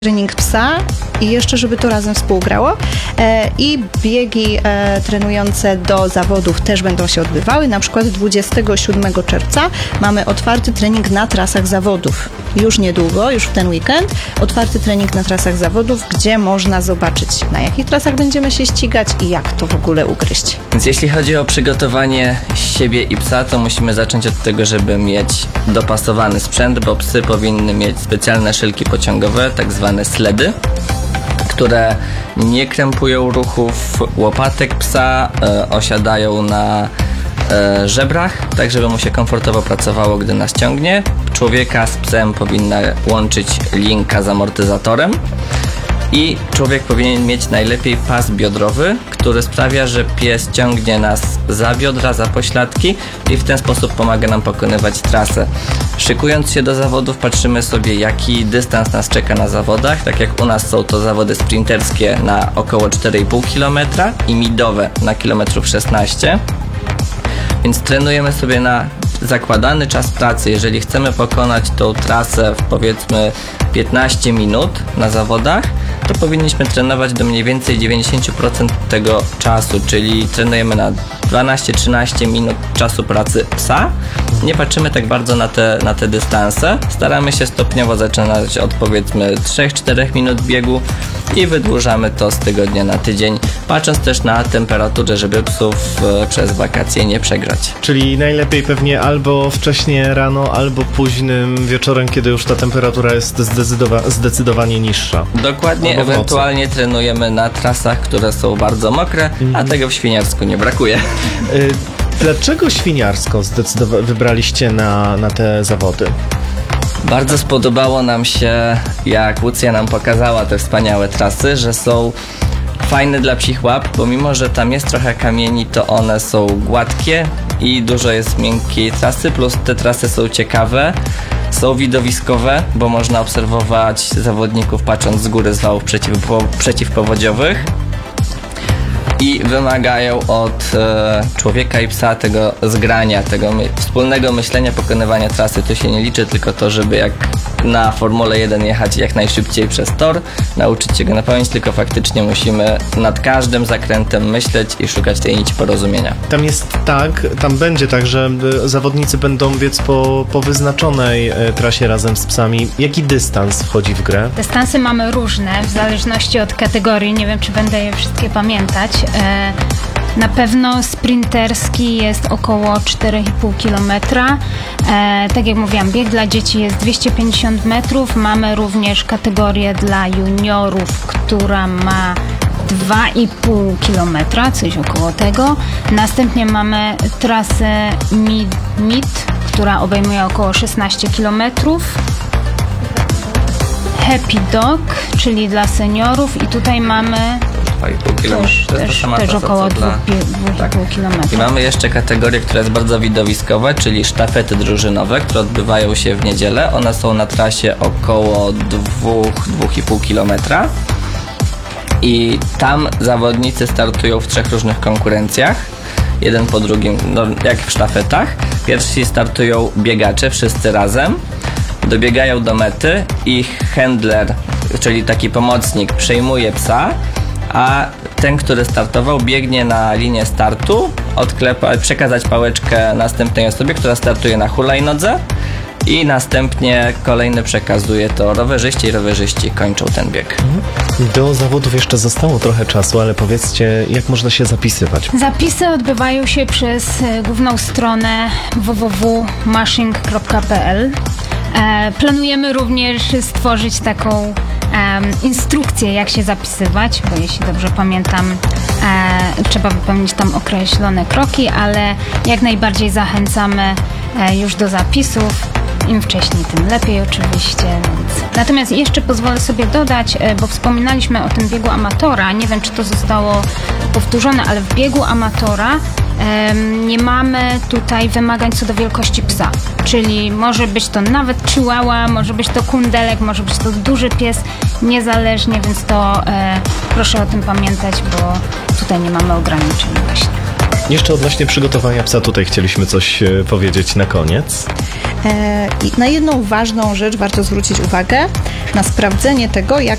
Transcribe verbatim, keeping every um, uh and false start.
trening psa i jeszcze, żeby to razem współgrało. E, I biegi e, trenujące do zawodów też będą się odbywały. Na przykład dwudziestego siódmego czerwca mamy otwarty trening na trasach zawodów. Już niedługo, już w ten weekend, otwarty trening na trasach zawodów, gdzie można zobaczyć, na jakich trasach będziemy się ścigać i jak to w ogóle ugryźć. Więc jeśli chodzi o przygotowanie siebie i psa, to musimy zacząć od tego, żeby mieć dopasowany sprzęt, bo psy powinny mieć specjalne szylki pociągowe, tak zwane sledy, które nie krępują ruchów łopatek psa, e, osiadają na e, żebrach, tak żeby mu się komfortowo pracowało, gdy nas ciągnie. Człowieka z psem powinna łączyć linka z amortyzatorem i człowiek powinien mieć najlepiej pas biodrowy, który sprawia, że pies ciągnie nas za biodra, za pośladki i w ten sposób pomaga nam pokonywać trasę. Szykując się do zawodów, patrzymy sobie, jaki dystans nas czeka na zawodach. Tak jak u nas są to zawody sprinterskie na około cztery i pół kilometra i midowe na kilometrów szesnaście. Więc trenujemy sobie na zakładany czas pracy. Jeżeli chcemy pokonać tą trasę w powiedzmy piętnaście minut na zawodach, to powinniśmy trenować do mniej więcej dziewięćdziesiąt procent tego czasu, czyli trenujemy na dwanaście trzynaście minut czasu pracy psa. Nie patrzymy tak bardzo na te, na te dystanse. Staramy się stopniowo zaczynać od powiedzmy trzy cztery minut biegu i wydłużamy to z tygodnia na tydzień, patrząc też na temperaturę, żeby psów e, przez wakacje nie przegrzać. Czyli najlepiej pewnie albo wcześnie rano, albo późnym wieczorem, kiedy już ta temperatura jest zdecydowa- zdecydowanie niższa. Dokładnie, Albo w nocy. ewentualnie trenujemy na trasach, które są bardzo mokre, Mhm. a tego w świniarsku nie brakuje. Y, Dlaczego świniarsko zdecydowa- wybraliście na, na te zawody? Bardzo spodobało nam się, jak Łucja nam pokazała te wspaniałe trasy, że są fajne dla psich łap, bo mimo, że tam jest trochę kamieni, to one są gładkie i dużo jest miękkiej trasy, plus te trasy są ciekawe, są widowiskowe, bo można obserwować zawodników patrząc z góry z wałów przeciwpo- przeciwpowodziowych. I wymagają od e, człowieka i psa tego zgrania, tego my, wspólnego myślenia, pokonywania trasy. Tu się nie liczy tylko to, żeby jak na Formule jeden jechać jak najszybciej przez tor, nauczyć się go na pamięć, tylko faktycznie musimy nad każdym zakrętem myśleć i szukać tej nici porozumienia. Tam jest tak, tam będzie tak, że y, zawodnicy będą biec po, po wyznaczonej y, trasie razem z psami. Jaki dystans wchodzi w grę? Dystansy mamy różne, w zależności od kategorii. Nie wiem, czy będę je wszystkie pamiętać. E, na pewno sprinterski jest około cztery i pół kilometra. E, tak jak mówiłam, bieg dla dzieci jest dwieście pięćdziesiąt metrów. Mamy również kategorię dla juniorów, która ma dwa i pół kilometra, coś około tego. Następnie mamy trasę mid, mid która obejmuje około szesnaście kilometrów. Happy Dog, czyli dla seniorów, i tutaj mamy dwa i pół kilometra. też, To jest też, ta sama też trasa, około co dla- dwa i pół Tak. kilometra. I mamy jeszcze kategorię, która jest bardzo widowiskowa, czyli sztafety drużynowe, które odbywają się w niedzielę. One są na trasie około dwa do dwóch i pół kilometra. I tam zawodnicy startują w trzech różnych konkurencjach. Jeden po drugim, no, jak w sztafetach. Pierwsi startują biegacze, wszyscy razem. Dobiegają do mety. Ich handler, czyli taki pomocnik, przejmuje psa, a ten, który startował, biegnie na linię startu, odklepa, przekazać pałeczkę następnej osobie, która startuje na hulajnodze, i następnie kolejny przekazuje to rowerzyści i rowerzyści kończą ten bieg. Do zawodów jeszcze zostało trochę czasu, ale powiedzcie, jak można się zapisywać? Zapisy odbywają się przez e, główną stronę w w w kropka mashing kropka p l. E, planujemy również stworzyć taką em, instrukcję, jak się zapisywać, bo jeśli dobrze pamiętam, e, trzeba wypełnić tam określone kroki, ale jak najbardziej zachęcamy e, już do zapisów. Im wcześniej, tym lepiej oczywiście. Więc. Natomiast jeszcze pozwolę sobie dodać, e, bo wspominaliśmy o tym biegu amatora, nie wiem, czy to zostało powtórzone, ale w biegu amatora em, nie mamy tutaj wymagań co do wielkości psa. Czyli może być to nawet chihuahua, może być to kundelek, może być to duży pies, niezależnie, więc to e, proszę o tym pamiętać, bo tutaj nie mamy ograniczeń właśnie. Jeszcze odnośnie przygotowania psa, tutaj chcieliśmy coś e, powiedzieć na koniec. E, I na jedną ważną rzecz warto zwrócić uwagę, na sprawdzenie tego, jak